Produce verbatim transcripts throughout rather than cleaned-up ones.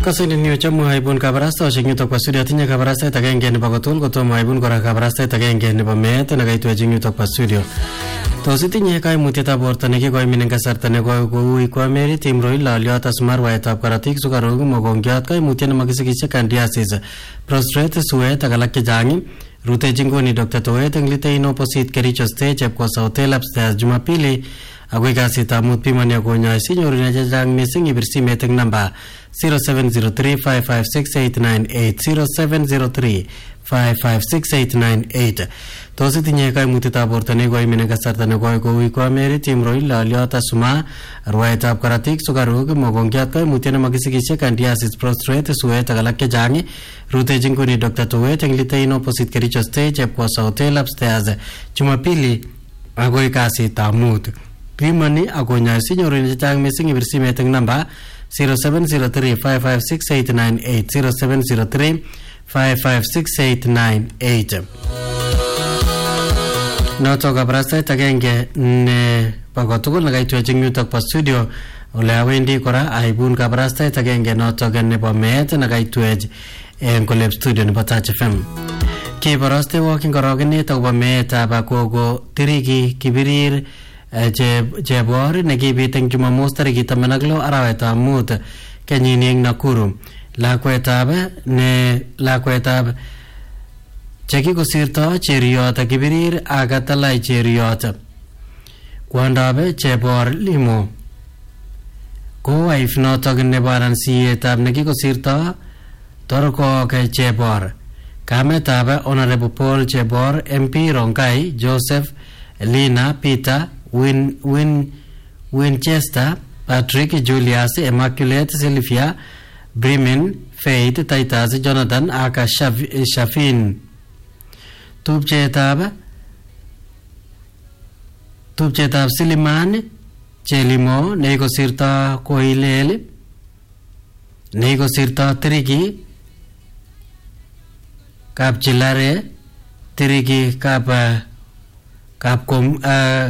kasini niyo chamu haibun kabarasta shingyuto kwa studio tinya kabarasta itagenge ni bagotul kotomo haibun kora kabarasta itagenge ni bamet na kaitu jingyuto kwa studio tosi tinya kai muteta borta ne kikoy minen kasarta ne koy ko ko meri timro ila liata smar wa etap karatik sukarog mogongyat kai mutena magisikise kandiasis prostrate suet agalak ke jangi rute jingoni Doctor Toet englite in opposite Kericho stage kwa hotel upstairs Jumapili agoi kasi tamut pimania konya sinyorina jajang missing ibirsi meeting number zero seven zero three five five six eight nine eight zero seven zero three five five six eight nine eight tosi tinye kai mutita bortane goi mine kasarta ne goi ko ko meri timro ila liata suma ruwaita karatik sugarug mogongyat kai mutena magisikise kandiasis prostrate sueta galake jangi rute jingoni Doctor Toet englite in opposite Kericho stage kwa hotel upstairs Jumapili agoi kasi tamut pimani agonya sinyorina jajang missing ibirsi meeting number zero seven zero three five five six eight nine eight zero seven zero three five five six eight nine eight. Noto kabrasta itagenge ne pagotugul na kaitu jingyutok pa studio ole awendi kora aibun kabrasta itagenge noto genne pa met na kaitu en koleb studio ne Touch F M. Ki baraste walking korogene to pa met aba kogo tirigi kibirir je je bor ne gibiteng Jumamos tariki tamanaglo araweta mut kenyini Nakuru la kwetabe ne la kwetabe cheki kosirto cheriota kibirir agatala cheriota kwandabe chebor limo ko if noto gne baran sietab ne kosirto torko ke chebor kametabe honorable Paul Chebor M P Rongai Joseph Lina Peter Win Win Winchester Patrick Julius Immaculate Sylvia Bremen Faith Taitas Jonathan Aka Shafin Tubchetab Tubchetab Siliman Chelimo Nego Sirta Koilele Nego Sirta Trigi Kap Chilare Trigi Kap Kapkom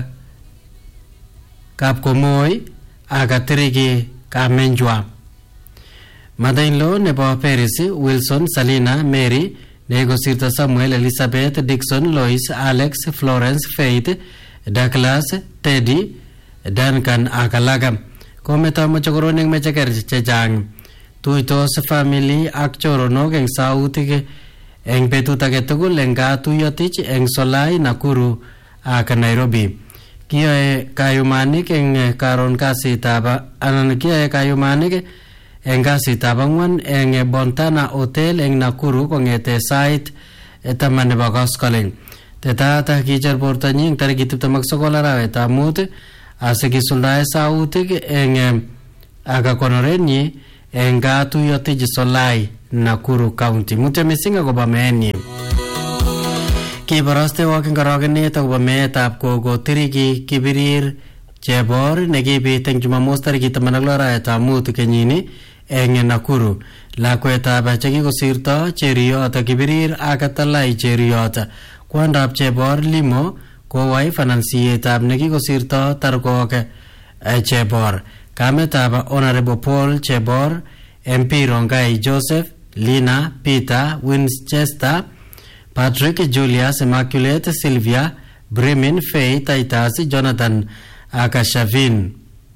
Kapkomoy Aka Trigi Kamenjwa Mother-in-law nebo Paris Wilson Salina Mary Nego Sirta Samuel Elizabeth Dixon Lois Alex Florence Faith Douglas Teddy Duncan Akalaga Kometa mochokoroning mechaker chechang tuitos family ak choronok eng sautik eng betut age tugul eng katuyotich eng Solai Nakuru ak Nairobi kiyoe kayumanik eng karon kasitab anan kiyoe kayumanik eng kasitab angwan eng Bontana Hotel eng Nakuru kongete sait taman nebo koskoleng tetata kicher bortanyi eng tarikit tiptem ak sokol arawetab mut asikisuldae sautik eng akakonorenyi eng katuyotich Solai Nakuru County mutya missing akobo meenyi kibaraste walking korogenet akobo meetab kogo tiriki kibirir Chebor nekibit eng Jumamos tarikit taman ak lo arawetab mut kenyini eng Nakuru lakwetab chekikosirto cheriota kibirir akatalai cheriota kwandab Chebor Limo kowai finansietab nekikosirto tarkok Chebor kametab honorable Paul Chebor M P Rongai Joseph Lina Peter Winchester Patrick Julius Immaculate Sylvia Bremen Faith Taitas Jonathan Akashavin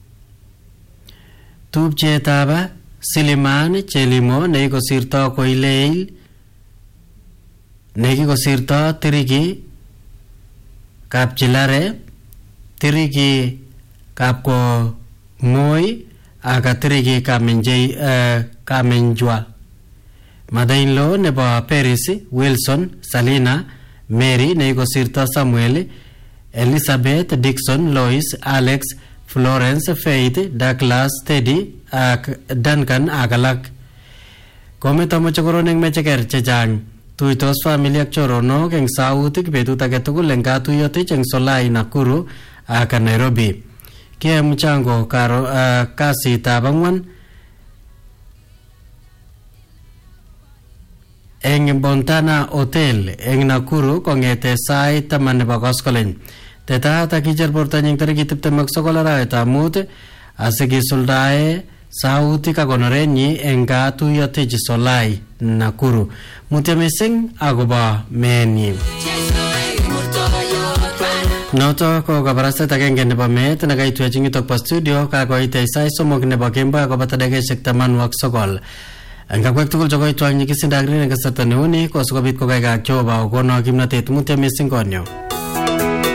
Tubchetab Siliman Chelimo nekikosirto Koileil nekikosirto Tiriki Kapchilare Tiriki Kapko Moi aka Tiriki Kamenjei uh, Kamenjwa Mother-in-law nebo Paris Wilson Salina Mary nekikosirto Samuel Elizabeth Dixon Lois Alex Florence Faith Douglas Teddy ak Duncan akalak kometa mochokoroning mecheker chechang tuitos family ak choronok eng sautik betut age tugul eng katuyotich eng Solai Nakuru ak Nairobi kie mchango karo uh, kasitab angwan eng Bontana Hotel eng Nakuru kongete sait taman nebo koskoleny tetata kicher bortanyi tarikit tiptem ak sokol arawetab mut asikisuldae sautik ak konorenyi eng katuiyotechi Solai Nakuru. Mutyo mising akobo meenyi. Noto ko kabarastaet agenge nebo meet nekaitwech eng yutok bo studio kakoit sait somok nebo kemboi akobata dakikaishek tamanwogik sogol. Eng kakwek tugul chekoitwang nyikisindo ak eng kasarta neuni ko sikobit kokaikak Jehova kokono kimnatet. Mutyo mising konyo.